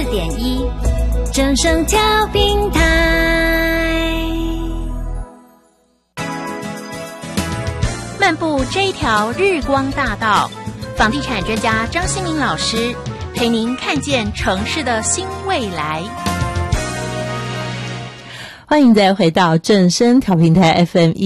104.1正声调频台。漫步这一条日光大道，房地产专家张新民老师陪您看见城市的新未来。 欢迎再回到正声调频台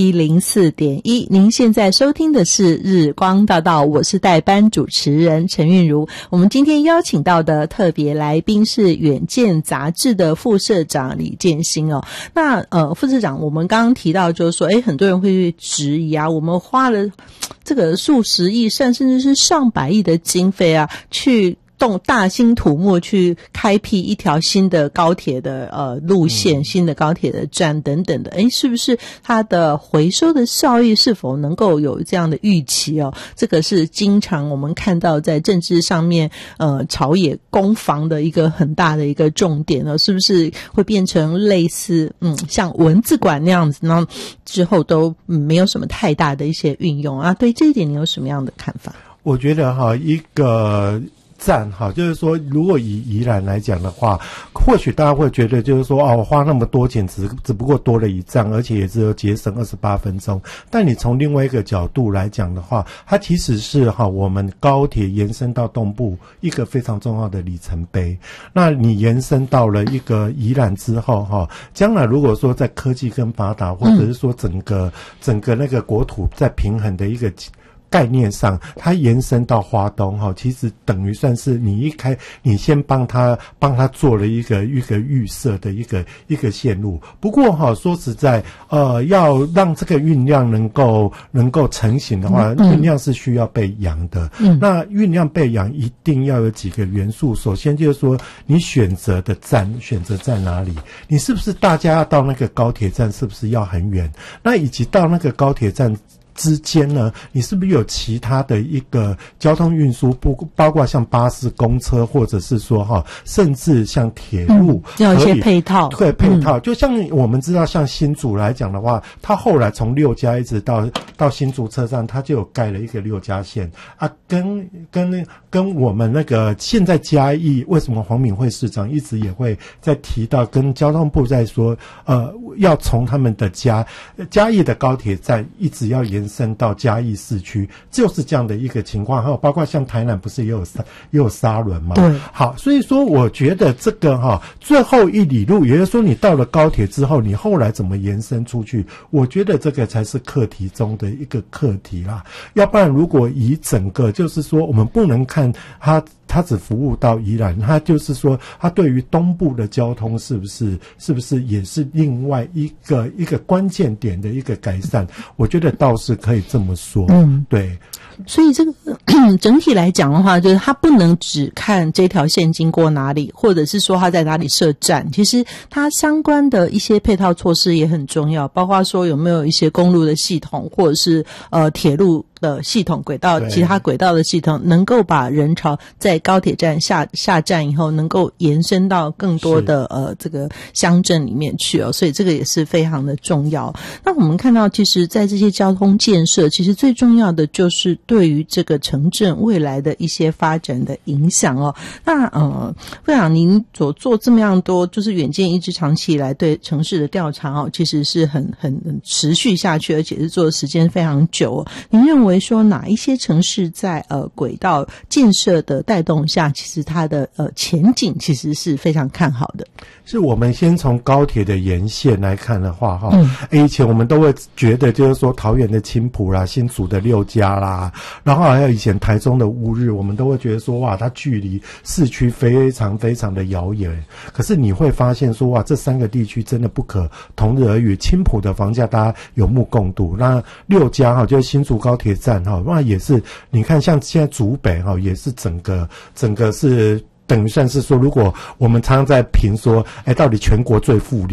FM104.1， 您现在收听的是日光大道，我是代班主持人陈韵如。我们今天邀请到的特别来宾是远见杂志的副社长李建新哦。那副社长，我们刚刚提到就是说，很多人会去质疑啊，我们花了这个数十亿甚至是上百亿的经费啊，去大兴土木去开辟一条新的高铁的路线，新的高铁的站等等的，是不是它的回收的效益是否能够有这样的预期哦？这个是经常我们看到在政治上面朝野攻防的一个很大的一个重点哦，是不是会变成类似像文字馆那样子，然后之后都没有什么太大的一些运用啊？对这一点你有什么样的看法？ 我觉得一个站就是说如果以宜兰来讲的话，或许大家会觉得就是说我花那么多钱只不过多了一站，而且也只有节省28分钟。但你从另外一个角度来讲的话，它其实是我们高铁延伸到东部一个非常重要的里程碑。那你延伸到了一个宜兰之后将来如果说在科技跟发达，或者是说整个那个国土在平衡的一个概念上，它延伸到花东其实等于算是你先帮他做了一个预设的一个线路。不过说实在要让这个运量能够成型的话，运量是需要被养的。那运量被养一定要有几个元素，首先就是说你选择在哪里，你是不是大家要到那个高铁站是不是要很远，那以及到那个高铁站之间呢，你是不是有其他的一个交通运输，包括像巴士、公车，或者是说甚至像铁路， 要一些配套。 对，配套。就像我们知道，像新竹来讲的话，它后来从6家一直到新竹车站，它就有盖了一个6家线啊，跟我们那个现在嘉义，为什么黄敏惠市长一直也会在提到，跟交通部在说，要从他们的嘉义的高铁站一直要延伸到嘉义市区，就是这样的一个情况。还有包括像台南不是也有沙仑吗？ 对， 好，所以说我觉得这个最后一里路，也就是说你到了高铁之后，你后来怎么延伸出去，我觉得这个才是课题中的一个课题啦。要不然如果以整个就是说我们不能看它只服务到宜兰，它就是说它对于东部的交通是不是也是另外一个关键点的一个改善，我觉得倒是可以这么说。对。 所以这个整体来讲的话，就是它不能只看这条线经过哪里，或者是说它在哪里设站，其实它相关的一些配套措施也很重要，包括说有没有一些公路的系统，或者是铁路的系统轨道，其他轨道的系统，能够把人潮在高铁站下站以后能够延伸到更多的这个乡镇里面去哦，所以这个也是非常的重要。那我们看到其实在这些交通建设，其实最重要的就是对于这个城镇未来的一些发展的影响哦。那会长您所做这么样多，就是远见一直长期以来对城市的调查哦，其实是很持续下去，而且是做的时间非常久哦。您认为说哪一些城市在轨道建设的带动下，其实它的前景其实是非常看好的？ 是我们先从高铁的沿线来看的话以前我们都会觉得就是说桃园的青埔啦，新竹的6家啦，然后还有以前台中的乌日，我们都会觉得说哇，它距离市区非常非常的遥远。可是你会发现说哇，这3个地区真的不可同日而语。青埔的房价大家有目共睹，那6家就是新竹高铁站那也是你看像现在竹北也是整个是等于算是说，如果我们常常在评说到底全国最富